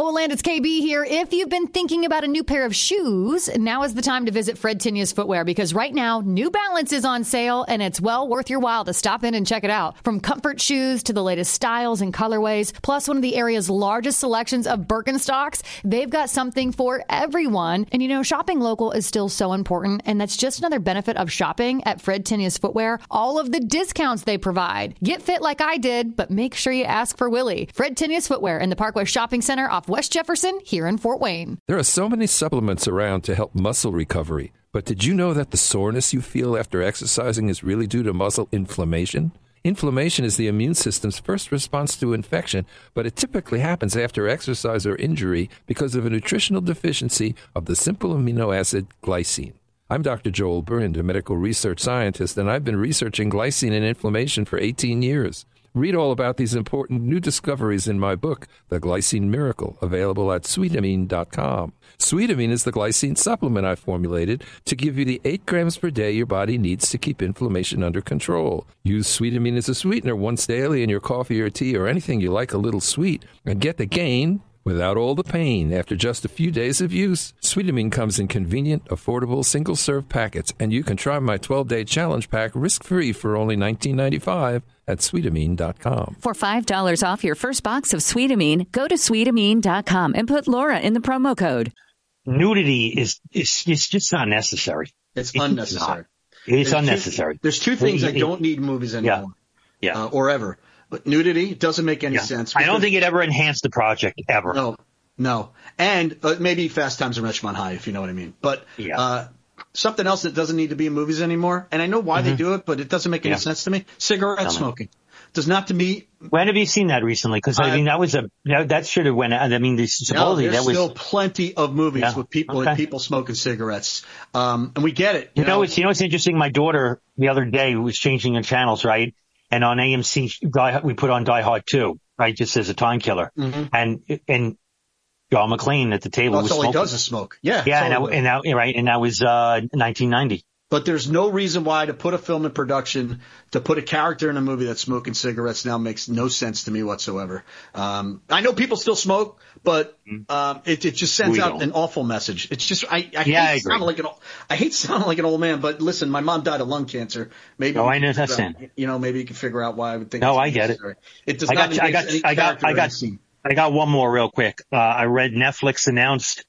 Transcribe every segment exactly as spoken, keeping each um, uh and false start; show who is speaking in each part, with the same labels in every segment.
Speaker 1: Land, it's K B here. If you've been thinking about a new pair of shoes, now is the time to visit Fred Tinius Footwear, because right now, New Balance is on sale, and it's well worth your while to stop in and check it out. From comfort shoes to the latest styles and colorways, plus one of the area's largest selections of Birkenstocks, they've got something for everyone. And you know, shopping local is still so important, and that's just another benefit of shopping at Fred Tinius Footwear. All of the discounts they provide. Get fit like I did, but make sure you ask for Willie. Fred Tinius Footwear in the Parkway Shopping Center off West Jefferson here in Fort Wayne.
Speaker 2: There are so many supplements around to help muscle recovery, but did you know that the soreness you feel after exercising is really due to muscle inflammation? Inflammation is the immune system's first response to infection, but it typically happens after exercise or injury because of a nutritional deficiency of the simple amino acid glycine. I'm Doctor Joel Burnd, a medical research scientist, and I've been researching glycine and inflammation for eighteen years. Read all about these important new discoveries in my book, The Glycine Miracle, available at sweetamine dot com. Sweetamine is the glycine supplement I formulated to give you the eight grams per day your body needs to keep inflammation under control. Use Sweetamine as a sweetener once daily in your coffee or tea or anything you like a little sweet, and get the gain without all the pain after just a few days of use. Sweetamine comes in convenient, affordable, single-serve packets, and you can try my twelve-day challenge pack risk-free for only nineteen ninety-five at sweetamine dot com.
Speaker 3: For five dollars off your first box of Sweetamine, go to sweetamine dot com and put Laura in the promo code.
Speaker 4: Nudity is, is, is just not necessary.
Speaker 5: It's unnecessary.
Speaker 4: It's
Speaker 5: there's
Speaker 4: unnecessary.
Speaker 5: Two, there's two things I don't need in movies anymore.
Speaker 4: Yeah. yeah.
Speaker 5: Uh, or ever. But nudity doesn't make any
Speaker 4: yeah.
Speaker 5: sense.
Speaker 4: I don't think it ever enhanced the project, ever.
Speaker 5: No, no. And uh, maybe Fast Times at Ridgemont High, if you know what I mean. But
Speaker 4: yeah. uh,
Speaker 5: something else that doesn't need to be in movies anymore, and I know why mm-hmm. they do it, but it doesn't make any yeah. sense to me. Cigarette smoking. Does not to me.
Speaker 4: When have you seen that recently? Because I, I mean, that was a that, that should have went. I mean, supposedly
Speaker 5: no, there's
Speaker 4: that was
Speaker 5: still plenty of movies
Speaker 4: yeah.
Speaker 5: with people
Speaker 4: okay.
Speaker 5: and people smoking cigarettes, um, and we get it.
Speaker 4: You,
Speaker 5: you
Speaker 4: know,
Speaker 5: know,
Speaker 4: it's you know, it's interesting. My daughter the other day was changing the channels, right? And on A M C, we put on Die Hard two, right? Just as a time killer,
Speaker 5: mm-hmm.
Speaker 4: and and John McClane at the table
Speaker 5: well,
Speaker 4: was
Speaker 5: that's
Speaker 4: smoking.
Speaker 5: all he does is smoke. Yeah,
Speaker 4: yeah, and,
Speaker 5: totally.
Speaker 4: that, and that right, and that was uh, nineteen ninety.
Speaker 5: But there's no reason why to put a film in production, to put a character in a movie that's smoking cigarettes now makes no sense to me whatsoever. Um, I know people still smoke, but um, it, it just sends
Speaker 4: we
Speaker 5: out
Speaker 4: don't.
Speaker 5: an awful message. It's just I, I
Speaker 4: yeah,
Speaker 5: hate
Speaker 4: I
Speaker 5: sounding like an I hate sounding like an old man. But listen, my mom died of lung cancer. Maybe
Speaker 4: oh, I know that's it.
Speaker 5: You know, maybe you can figure out why I would think.
Speaker 4: No,
Speaker 5: it's
Speaker 4: I get it.
Speaker 5: It does
Speaker 4: I
Speaker 5: not.
Speaker 4: got, I got, I got, I got, I got one more real quick. Uh, I read Netflix announced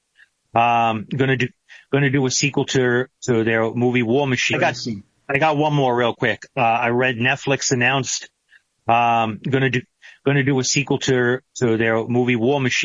Speaker 4: um, going to do going to do a sequel to to their movie War Machine. I got. I got one more real quick. Uh, I read Netflix announced um, going to do going to do a sequel to to their movie War Machine.